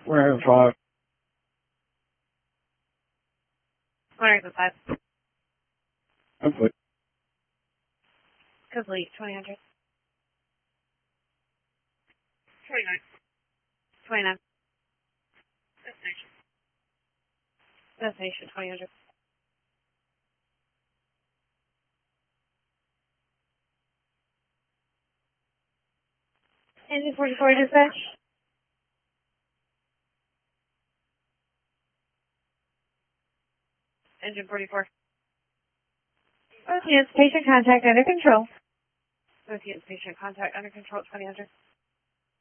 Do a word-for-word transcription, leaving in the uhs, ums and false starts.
We're in five. Where is it, five? Complete. Complete, twenty hundred. twenty-nine. twenty-nine. Destination. Destination, twenty hundred. Engine forty-four dispatch. Engine forty-four. Both units, patient contact under control. Both units, patient contact under control, twenty hundred.